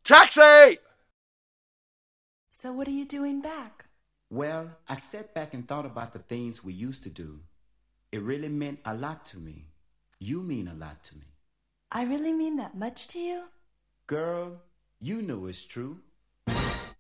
Taxi! So what are you doing back? Well, I sat back and thought about the things we used to do. It really meant a lot to me. You mean a lot to me. I really mean that much to you? Girl, you know it's true.